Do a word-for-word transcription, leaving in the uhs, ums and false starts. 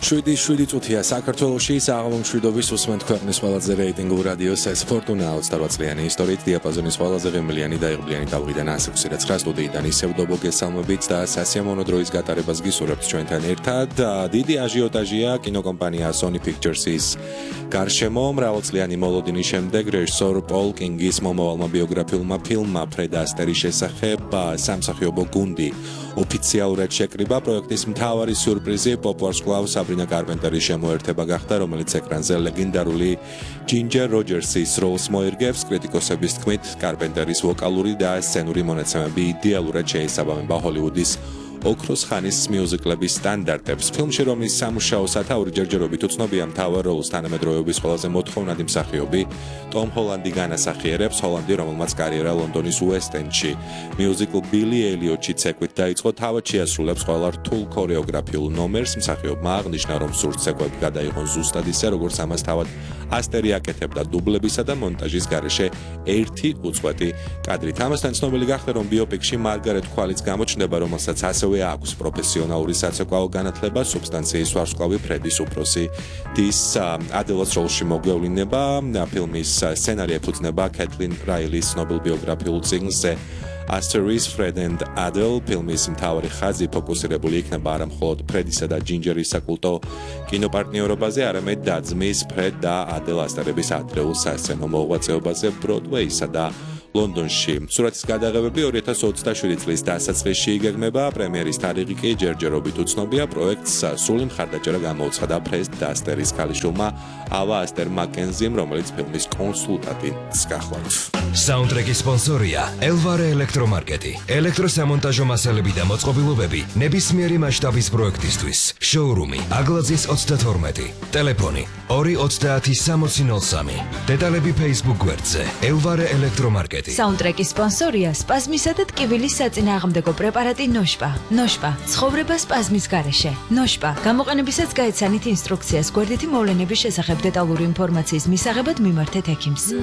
შვიდი შვიდი წუთია საქართველოში საღამო მშვიდობის უსმენთ ქვეყნის ყველაზე რეიტინგულ რადიოს ეს ფორტუნა ოცდაოთხ წლიანი ისტორიით დიაპაზონის ყველაზე ღემლიანი და იღბლიანი ტალღიდან ასეც ცხრა სტუდიიდან ისევ დობო გესალმებით და სასიამოვნო დროის გატარებას გისურვებთ ჩვენთან ერთად. დიდი აჟიოტაჟია კინოკომპანია Sony Pictures-ის გარშემო მრავალწლიანი მოლოდინის შემდეგ რეჟისორ პოლ კინგის მომავალმა ბიოგრაფიულმა ფილმმა ფრედ ასტერის შესახებ სამსახიობო გუნდი ოფიციალურად შეკრიბა. პროექტის მთავარი სიურპრიზი პოპულარ სკვლავს საბრინა კარპენტერის შემოერთება გახდა, რომელიც ეკრანზე ლეგენდარული ჯინჯერ როჯერსის როლს მოერგებს. კრიტიკოსების თქმით, კარპენტერის ვოკალური და სცენური მონაცემები იდეალურად შეესაბამება ჰოლივუდის ოქროს ხანის მიუზიკლების სტანდარტებს. ფილმში, რომლის სამუშაო სათაური ჯერჯერობით უცნობია, მთავარ როლს თანამედროვეობის ყველაზე მოთხოვნადი მსახიობი ტომ ჰოლანდი განასახიერებს. ჰოლანდი, რომელმაც კარიერა ლონდონის უესტ-ენდში მიუზიკლ ბილი ელიოტში ცეკვით დაიწყო, თავად შეასრულებს ყველა რთულ ქორეოგრაფიულ ნომერს. მსახიობმა აღნიშნა, რომ სურთ ცეკვები გადაიღონ ზუსტად ისე, როგორც ამას თავად ასტერი აკეთებდა დუბლებისა და მონტაჟის გარეშე ერთი უწყვეტი კადრით. ამასთან ცნობილი გახდა, რომ ბიოპიკში მარგარეტ ქვალიც გამოჩნდება, რომელსაც ასევე აქვს პროფესიონალური საცეკვაო განათლება. სუბსტანციის ვარსკვლავი ფრედის უფროსი დის ადელას როლში მოგვევლინება. ფილმის სცენარი ეფუძნება კეთლინ რაილის ცნობილ ბიოგრაფიულ წიგნს Asteris, Fred and Adele. ფილმის მთავარი ხაზი ფოკუსირებული იქნება არა მხოლოდ ფრედისა და ჯინჯერის საკულტო კინოპარტნიორობაზე, არამედ და-ძმის ფრედ და ადელ ასტერების ადრეულ სასცენო მოღვაწეობაზე ბროდვეისა და ლონდონში. სურათის გადაღებები ორი ათას ოცდაშვიდი წლის დასაწყისში იგეგმება. პრემიერის თარიღი კი ჯერჯერობით უცნობია. პროექტს სრული მხარდაჭერა გამოუცხადა ფრედ და ასტერის ქალიშვილმა ავა ასტერ მაკენზიმ, რომელიც ფილმის კონსულტანტიც გახლავთ. საუნდტრეკის სპონსორია ელვარე ელექტრომარკეტი. ელექტროსამონტაჟო მასალები და მოწყობილობები ნებისმიერი მასშტაბის პროექტისთვის. შოურუმი აგლაძის ოცდათორმეტი. ტელეფონი ორი ოცდაათი სამოცი ნოლ სამი. დეტალები Facebook გვერდზე ელვარე ელექტრომარკეტი. საუნდტრეკის სპონსორია სპაზმისა და ტკივილის საწინააღმდეგო პრეპარატი ნოშპა. ნოშპა ცხოვრება სპაზმის გარეშე. ნოშპა გამოყენებისას გაეცანით ინსტრუქციას. გვერდითი მოვლენების შესახებ დეტალური ინფორმაციის მისაღებად მიმართეთ ექიმს.